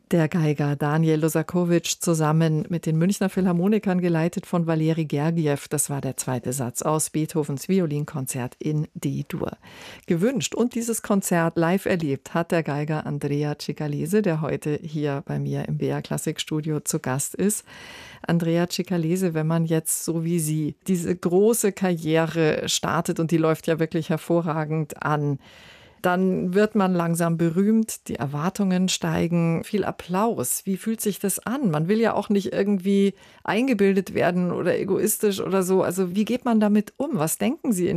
Der Geiger Daniel Losakowitsch zusammen mit den Münchner Philharmonikern, geleitet von Waleri Gergiew. Das war der zweite Satz aus Beethovens Violinkonzert in D-Dur. Gewünscht und dieses Konzert live erlebt hat der Geiger Andrea Cicalese, der heute hier bei mir im BR Klassikstudio zu Gast ist. Andrea Cicalese, wenn man jetzt so wie Sie diese große Karriere startet, und die läuft ja wirklich hervorragend an, dann wird man langsam berühmt, die Erwartungen steigen, viel Applaus. Wie fühlt sich das an? Man will ja auch nicht irgendwie eingebildet werden oder egoistisch oder so. Also wie geht man damit um? Was denken Sie in